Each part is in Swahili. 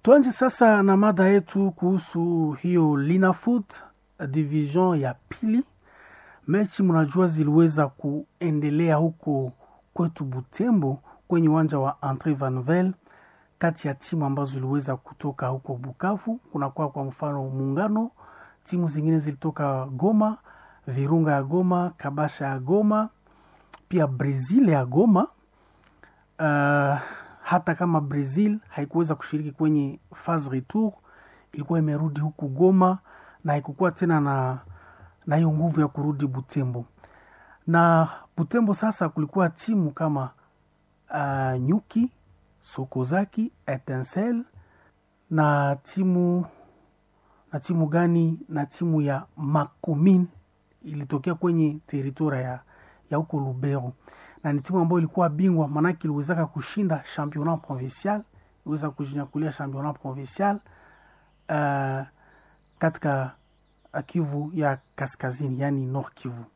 Tuanze sasa na mada yetu kuhusu hiyo Linafoot division ya pili. Mechi mnajua ziliweza kuendelea huko kwetu Butembo kwenye uwanja wa Andre Vanvel kati ya timu ambazo ziliweza kutoka huko Bukavu. Kuna kwa mfano Muungano, timu zingine zilitoka Goma, Virunga ya Goma, Kabasha ya Goma, pia Brazil ya Goma. Hata kama Brazil haikuweza kushiriki kwenye phase retour, ilikuwa imerudi huku Goma na haikukuwa tena na hiyo nguvu ya kurudi Butembo. Na Butembo sasa kulikuwa timu kama Nyuki, Sokozaki, Etincelle na timu gani, na timu ya Makomine ilitokea kwenye teritoria ya huko Lubero. Na ni timu ambayo ilikuwa bingwa, manake iliweza kushinda championnat provincial, iliweza kujinyakulia championnat provincial katika Kivu ya Kaskazini, yani Nord Kivu.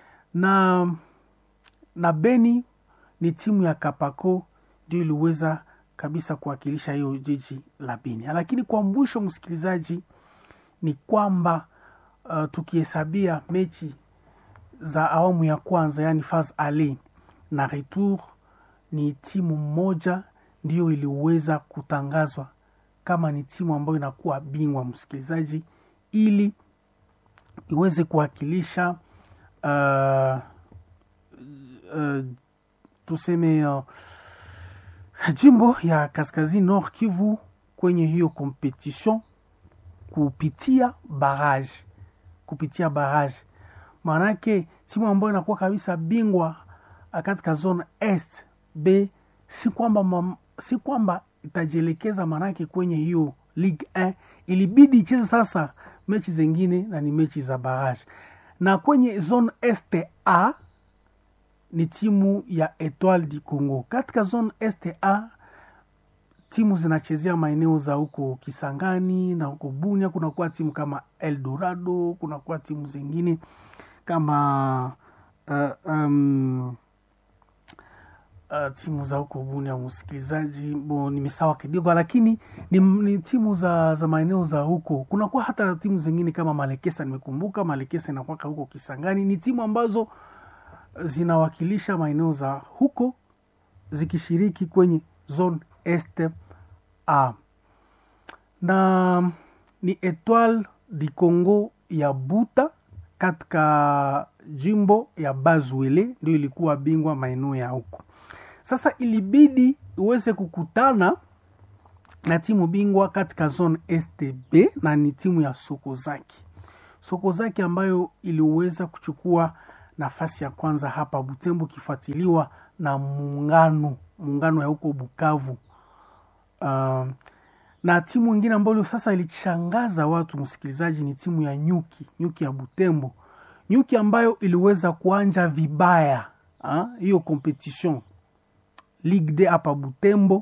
Na Beni ni timu ya Kapako ndio iliweza kabisa kuwakilisha hiyo jiji la Beni. Lakini kwa mwisho, msikilizaji, ni kwamba tukihesabia mechi za awamu ya kwanza, yani phase aller na retour, ni timu moja ndio iliweza kutangazwa kama ni timu ambayo inakuwa bingwa, msikilizaji, ili iweze kuwakilisha tuseme jimbo ya Kaskazini Nord Kivu kwenye hiyo competition kupitia barrage. Manake timu ambayo inakuwa kabisa bingwa katika zone Est B si kwamba itajielekeza manake kwenye hiyo Ligue 1, ilibidi icheze sasa mechi zingine na ni mechi za barrage. Na kwenye zone Est A ni timu ya Etoile du Congo. Katika zone Est A timu zinachezea maeneo za huko Kisangani na huko Bunia. Kuna kwa timu kama Eldorado, kuna kwa timu zingine kama timu za huko Bunia, msikilizaji, nimesawa kidogo, lakini ni timu za maeneo za huko. Kuna kwa hata timu zingine kama Malekesa, nimekumbuka Malekesa inakuwa huko Kisangani. Ni timu ambazo zinawakilisha maeneo za huko zikishiriki kwenye zone Est A. Na ni Etoile du Congo ya Buta katika jimbo ya Bazuele ndio ilikuwa bingwa maeneo ya huko. Sasa ilibidi uweze kukutana na timu bingwa katika zone STB, na ni timu ya Sokozaki ambayo iliweza kuchukua nafasi ya kwanza hapa Butembo, kifuatiliwa na muungano ya huko Bukavu. Na timu nyingine ambayo sasa ilichangaza watu, msikilizaji, ni timu ya Nyuki ya Butembo. Nyuki ambayo iliweza kuanja vibaya hiyo competition Ligue 2 hapa Butembo.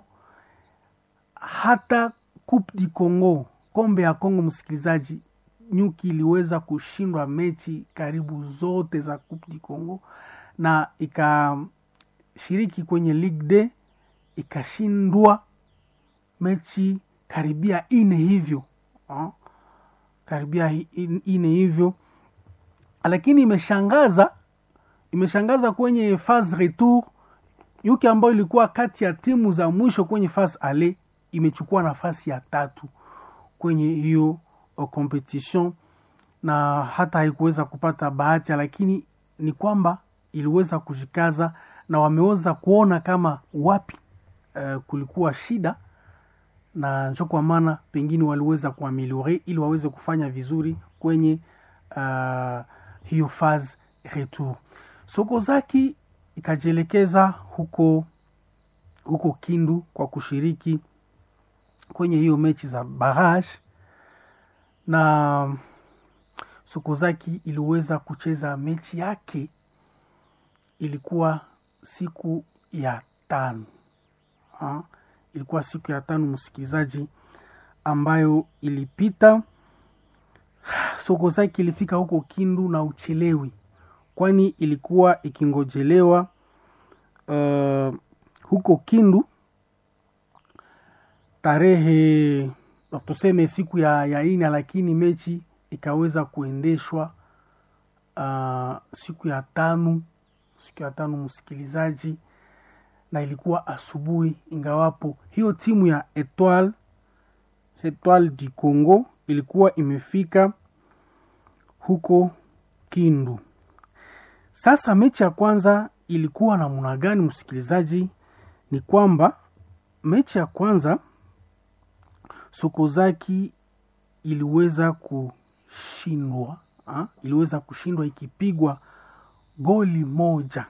Hata Coupe du Congo, kombe ya Kongo, msikilizaji, Nyuki iliweza kushindwa mechi karibu zote za Coupe du Congo, na ikashiriki kwenye Ligue 2 ikashindwa mechi karibia ine hivyo. Lakini imeshangaza kwenye phase retour. Nyuki ambayo ilikuwa kati ya timu za mwisho kwenye phase aller imechukua nafasi ya 3 kwenye hiyo competition, na hata haikuweza kupata bahati, lakini ni kwamba iliweza kujikaza na wameweza kuona kama wapi kulikuwa shida, na ndio kwa maana pengine waliweza kuameliore ili waweze kufanya vizuri kwenye hiyo phase retour. Sokozaki ikajielekeza huko Kindu kwa kushiriki kwenye hiyo mechi za barrage, na Sokozaki iliweza kucheza mechi yake, ilikuwa siku ya 5. Ilikuwa siku ya 5, msikilizaji, ambayo ilipita. Sokozaki ilifika huko Kindu na uchelewi, kwani ilikuwa ikingojelewa huko Kindu tarehe tuseme siku ya ine, lakini mechi ikaweza kuendeshwa siku ya tano msikilizaji, na ilikuwa asubuhi, ingawapo hiyo timu ya Etoile du Congo ilikuwa imefika huko Kindu. Sasa mechi ya kwanza ilikuwa namna gani msikilizaji? Ni kwamba mechi ya kwanza Sokozaki iliweza kushindwa ikipigwa goli moja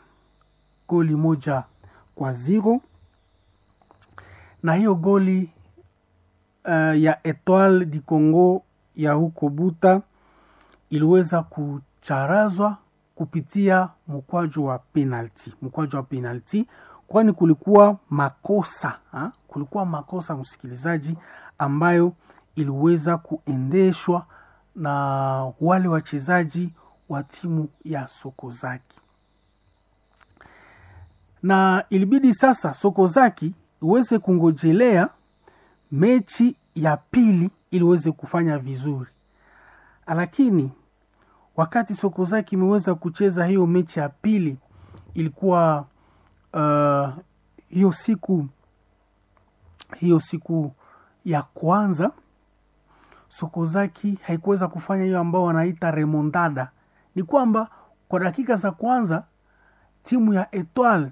kwa 0, na hiyo goli ya Etoile du Congo ya huko Buta iliweza kucharazwa kupitia mkwaju wa penalty, kwani kulikuwa makosa msikilizaji, ambayo iliweza kuendeshwa na wale wachezaji wa timu ya Sokozaki, na ilibidi sasa Sokozaki iweze kungojelea mechi ya pili iliweze kufanya vizuri. Lakini wakati Sokozaki imeweza kucheza hiyo mechi ya pili, ilikuwa hiyo siku ya kwanza, Sokozaki haikuweza kufanya hiyo ambao wanaita remontada. Ni kwamba kwa dakika za kwanza timu ya Etoile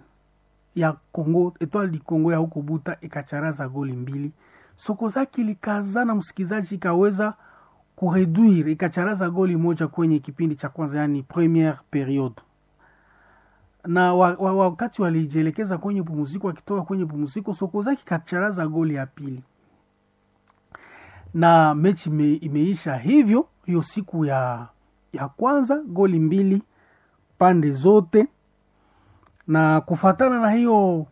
du Congo ya huko Buta ikacharaza goli 2. Sokozaki likazana msikizaji, ikaweza kureduire, ikacharaza goli 1 kwenye kipindi cha kwanza, yani premiere periode. Na wakati walijielekeza kwenye pumziko, wakitoka kwenye pumziko, Sokozaki kacharaza goli ya pili, na mechi imeisha hivyo. Hiyo siku ya kwanza goli 2 pande zote, na kufatana na hiyo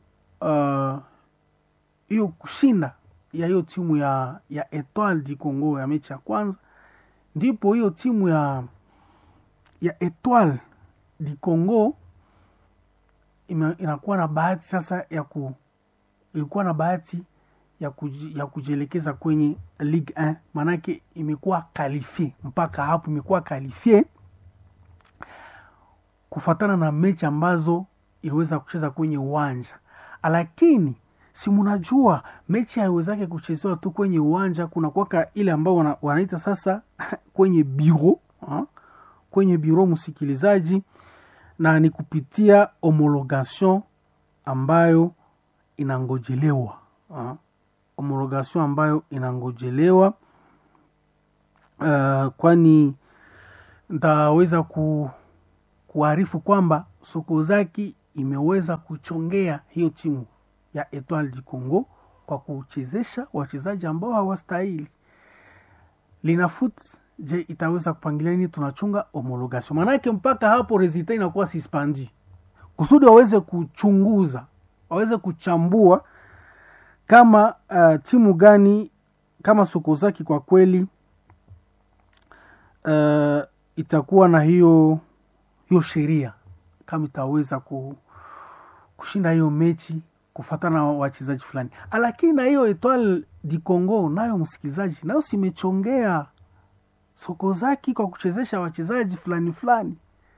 kushinda ya hiyo timu ya Etoile du Congo ya mechi ya kwanza, ndipo hiyo timu ya Etoile du Congo inakuwa na bahati sasa ilikuwa na bahati ya kujielekeza kwenye Ligue 1, manake imekuwa qualifié, mpaka hapo imekuwa qualifié kufatana na mechi ambazo iliweza kucheza kwenye uwanja. Lakini si mnajua mechi haiwezake kuchezewa tu kwenye uwanja, kuna kwaka ile ambao wanaita sasa kwenye bureau msikilizaji, na ni kupitia homologation ambayo inangojelewa kwani ndaweza kuarifu kwamba Sokozaki imeweza kuchongea hiyo timu ya Etoile du Congo kwa kuchezesha wachezaji ambao hawastahili. Linafoot je itaweza kupangilia nini? Tunachunga homologation, manake mpaka hapo resultat inakuwa suspendi, kusudi waweze kuchunguza, waweze kuchambua kama timu gani, kama Sokozaki kwa kweli itakuwa na hiyo sheria, kama itaweza kushinda hiyo mechi kufuatana na wachezaji fulani. Lakini na hiyo Etoile du Congo nayo msikilizaji, nayo simechongea Sokozaki kwa kuchezesha wachezaji fulani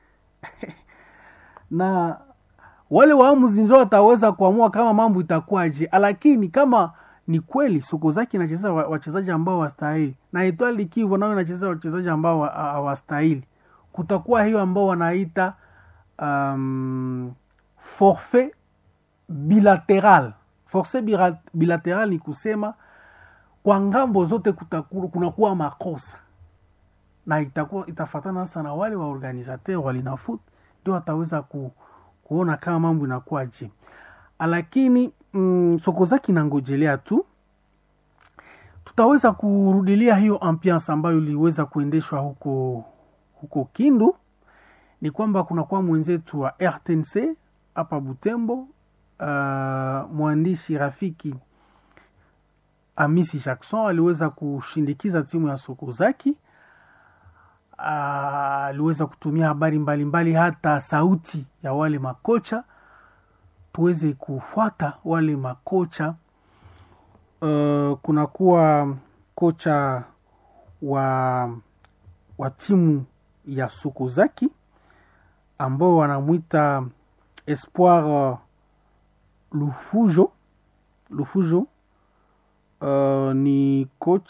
na wale waamuzi ndio wataweza kuamua kama mambo itakuwaje. Lakini kama ni kweli Sokozaki inacheza wachezaji ambao wastahili na Etoile du Kivu nayo inacheza wachezaji ambao hawastahili, kutakuwa hiyo ambao wanaita forfait bilateral. Forfait bilateral ni kusema kwa ngambo zote kunakuwa makosa, na itafatana sana na wale wa organisateur wa Linafoot ndio wataweza kuona kama mambo inakuwaje. Lakini Sokozaki nangojelea tu, tutaweza kurudilia hiyo ambiance ambayo iliweza kuendeshwa huko Kindu. Ni kwamba kuna kwa mwenzetu wa RTNC hapa Butembo, mwandishi rafiki Amisi Jackson aliweza kushindikiza timu ya Sokozaki. Aliweza kutumia habari mbalimbali, hata sauti ya wale makocha, tuweze kufuata wale makocha. kocha wa timu ya Sokozaki ambao wanamwita Espoir Lufujo. Ni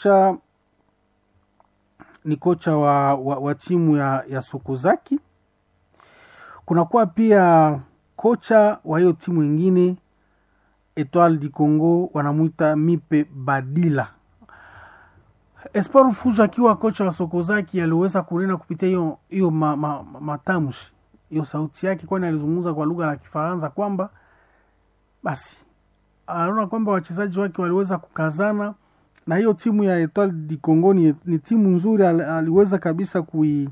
kocha wa timu ya Sokozaki. Kunakuwa pia kocha wa hiyo timu ingine Etoile du Congo wanamwita Mipe Badila. Espoir Lufujo akiwa kocha wa Sokozaki aliweza kunena kupitia hiyo matamshi, hiyo sauti yake, kwani alizungumza kwa lugha ya Kifaransa kwamba basi anaona kwamba wachezaji wake waliweza kukazana na hiyo timu ya Etoile du Congo ni timu nzuri. Aliweza kabisa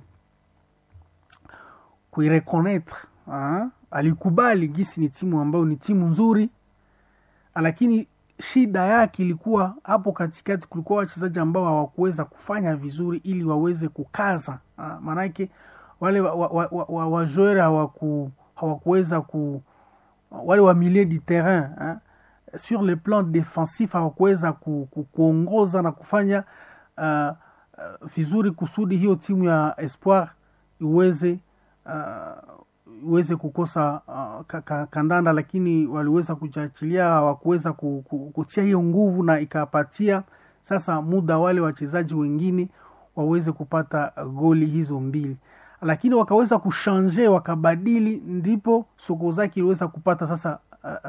kuireconnaître, alikubali gisi ni timu ambayo ni timu nzuri, lakini shida yake ilikuwa hapo katikati. Kulikuwa wachezaji ambao hawakuweza kufanya vizuri ili waweze kukaza, manake wale wa joueur hawakuweza wale wa milieu du terrain sur le plan défensif hawakuweza kuongoza na kufanya vizuri kusudi hiyo timu ya Espoir iweze kukosa kandanda, lakini waliweza kujiachilia, hawakuweza kutia hiyo nguvu na ikapatia sasa muda wale wachezaji wengine waweze kupata goli hizo mbili, lakini wakaweza kushanje, wakabadili, ndipo Sokozaki iliweza kupata sasa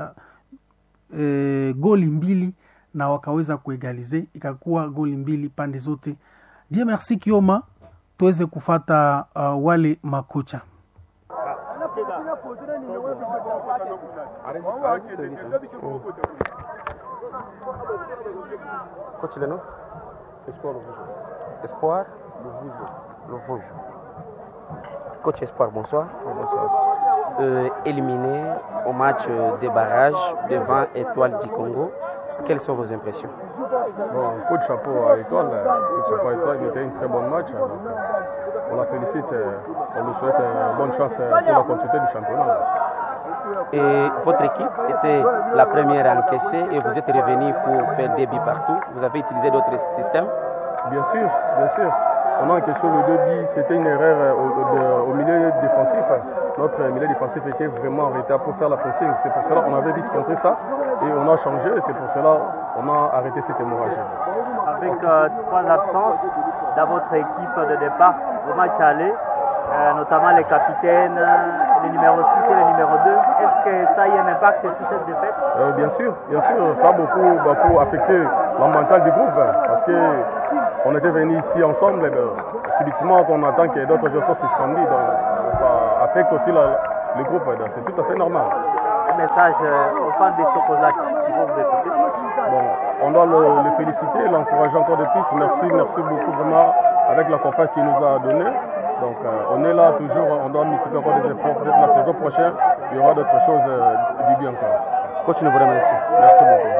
goli mbili na wakaweza kuegalize, ikakuwa goli mbili pande zote. Dieu merci Kioma, tuweze kufata wale makocha. Coach le nom? Espoir Lufujo. Coach Espoir, bonsoir. Bonsoir. Éliminé au match de barrage devant Étoile du Congo, quelles sont vos impressions? Bon, coup de chapeau à Étoile. Il était un très bon match. Donc, on la félicite, on lui souhaite bonne chance pour la continuité du championnat. Et votre équipe était la première à encaisser et vous êtes revenu pour faire des buts partout. Vous avez utilisé d'autres systèmes? Bien sûr, bien sûr. On a encaissé le 2 buts, c'était une erreur au milieu défensif. Notre milieu défensif était vraiment en retard pour faire la pressing. C'est pour cela qu'on avait vite compris ça et on a changé. C'est pour cela qu'on a arrêté cette hémorragie. Avec 3 absences dans votre équipe de départ au match aller, notamment les capitaines, le numéro 6 et le numéro 2, est-ce que ça a eu un impact sur cette défaite? Bien sûr, ça a beaucoup affecté la mentale du groupe parce qu'on était venus ici ensemble et subitement on attend que d'autres joueurs soient suspendus, donc ça affecte aussi le groupe, c'est tout à fait normal. Un message aux fans des Sokozaki qui vont vous écouter? Bon, on doit le féliciter, l'encourager encore de plus. Merci beaucoup vraiment avec la confiance qu'il nous a donnée. Donc on est là toujours, on doit multiplier encore des efforts. Peut-être la saison prochaine, il y aura d'autres choses du bien encore. Coach, nous vous remercions. Merci beaucoup.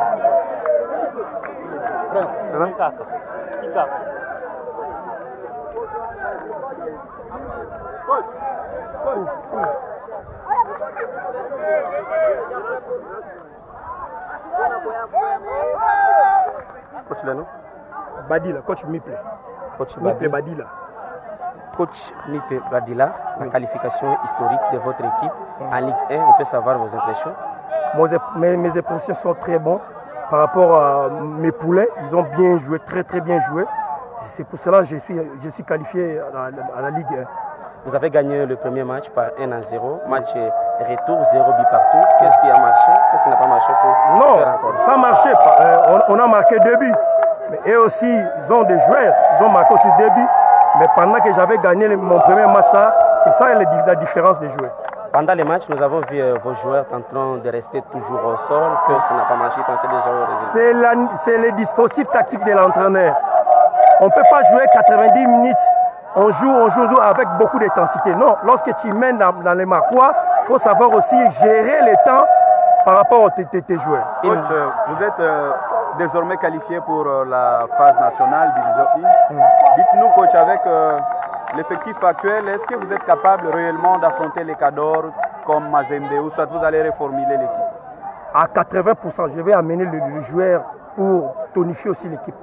Coach Lano? Badila, coach Miple. Coach Miple Badila. Coach Mipe Badila, la qualification historique de votre équipe en Ligue 1, on peut savoir vos impressions? Mes impressions sont très bonnes par rapport à mes poulets. Ils ont bien joué, très bien joué. C'est pour cela que je suis qualifié à la Ligue 1. Vous avez gagné le premier match par 1-0. Match retour, 0 but partout. Qu'est-ce qui a marché? Qu'est-ce qui n'a pas marché pour faire encore? Ça a marché. On a marqué 2 buts. Mais eux aussi, ils ont des joueurs. Ils ont marqué aussi 2 buts. Mais pendant que j'avais gagné mon premier match, c'est ça la différence des joueurs. Pendant les matchs, nous avons vu vos joueurs en train de rester toujours au sol. Qu'est-ce qui n'a pas marché? Pensez déjà au résultat. C'est le dispositif tactique de l'entraîneur. On ne peut pas jouer 90 minutes. On joue avec beaucoup d'intensité. Non, lorsque tu mènes dans les marquois, il faut savoir aussi gérer le temps par rapport à tes joueurs. Coach, vous êtes désormais qualifié pour la phase nationale Division 1. Dites-nous, coach, avec l'effectif actuel, est-ce que vous êtes capable réellement d'affronter les Cadors comme Mazembe ou soit vous allez reformuler l'équipe? À 80%, je vais amener le joueur pour tonifier aussi l'équipe.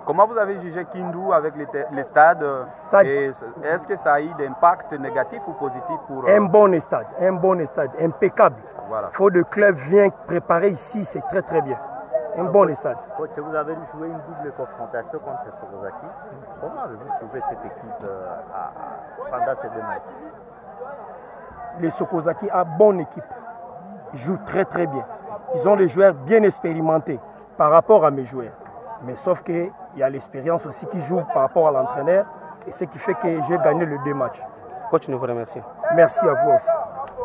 Comment vous avez jugé Kindu avec les stades est-ce que ça a eu d'impact négatif ou positif pour... Un bon stade, impeccable. Voilà. Faut de club vient préparer ici, c'est très très bien. Un bon stade. Coach, vous avez joué une double confrontation contre Sokozaki. Comment avez-vous trouvé cette équipe pendant ces 2 matchs? Les Sokozaki a bonne équipe. Ils jouent très très bien. Ils ont des joueurs bien expérimentés par rapport à mes joueurs. Mais sauf qu'il y a l'expérience aussi qui joue par rapport à l'entraîneur. Et ce qui fait que j'ai gagné les 2 matchs. Coach, nous vous remercions. Merci à vous aussi.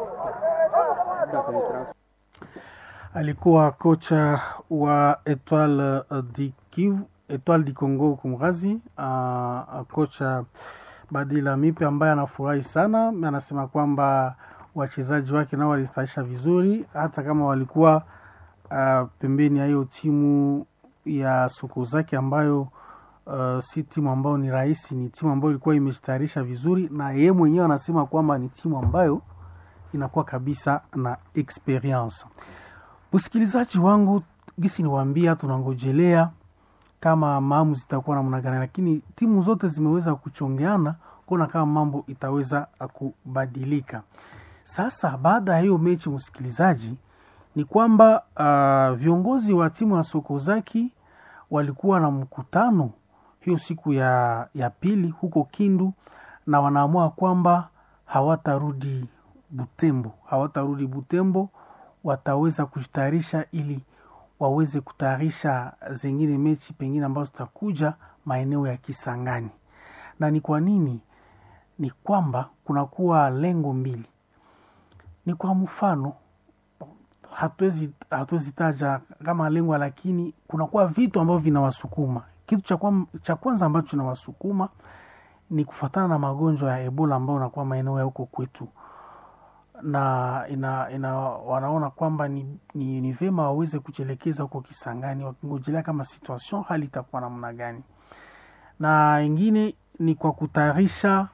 Alikuwa kocha wa Etoile du Congo kumrazi, kocha Badila Mipe ambaye anafurahi sana. Anasema kwamba wachezaji wake nao walistahisha vizuri hata kama walikuwa pembeni ya hiyo timu ya Sokozaki ambayo si timu ambayo ni rahisi, ni timu ambayo ilikuwa imejitayarisha vizuri, na yeye mwenyewe anasema kwamba ni timu ambayo inakuwa kabisa na experience. Usikilizaji wangu, gisi niwaambia, tunangojelea kama maamuzi zitakuwa namna gani, lakini timu zote zimeweza kuchongeana kuna kama mambo itaweza kubadilika. Sasa baada ya hiyo mechi, msikilizaji, ni kwamba viongozi wa timu ya Sokozaki walikuwa na mkutano hiyo siku ya pili huko Kindu, na wanaamua kwamba hawatarudi Butembo, wataweza kujitayarisha ili waweze kutayarisha zingine mechi pengine ambazo zitakuja maeneo ya Kisangani. Na ni kwa nini? Ni kwamba kunakuwa lengo mbili. Ni kwa mfano, hatuwezi taja kama lengo, lakini kunakuwa vitu ambavyo vinawasukuma. Kitu cha kwanza ambacho kinawasukuma ni kufuatana na magonjwa ya Ebola ambayo unakuwa maeneo ya huko kwetu, na wanaona kwamba ni vema waweze kujelekeza huko Kisangani, wakingojelea kama situation hali itakuwa namna gani. Na ingine ni kwa kutayarisha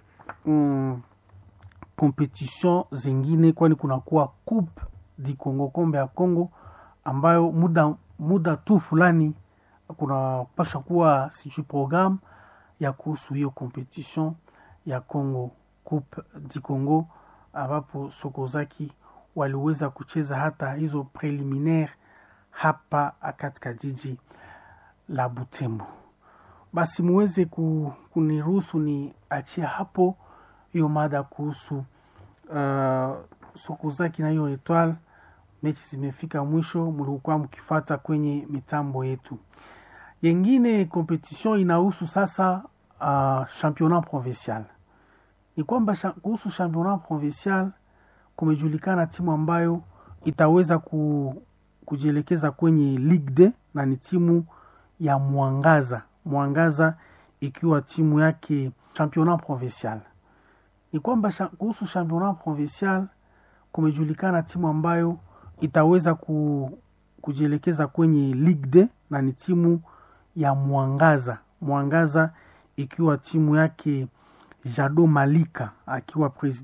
competition zingine, kwani kunakuwa Coupe du Congo, kombe ya Congo, ambayo muda tu fulani kunapasha kuwa program ya kuhusu hiyo competition ya Congo, Coupe du Congo, ambapo Sokozaki waliweza kucheza hata hizo preliminaire hapa katika jiji la Butembo. Basi muweze kuniruhusu ni achia hapo hiyo mada kuhusu Sokozaki na hiyo Etoile. Mechi zimefika mwisho, mlikuwa mkifuata kwenye mitambo yetu. Yengine competition inahusu sasa championnat provincial. Ni kwamba kuhusu championnat provincial kumejulikana timu ambayo itaweza kujielekeza kwenye Ligue 2, na ni timu ya Mwangaza ikiwa timu yake championnat provincial. Ni kwamba kuhusu championnat provincial kumejulikana timu ambayo itaweza kujielekeza kwenye Ligue 2, na ni timu ya Mwangaza ikiwa timu yake Jado Malika akiwa president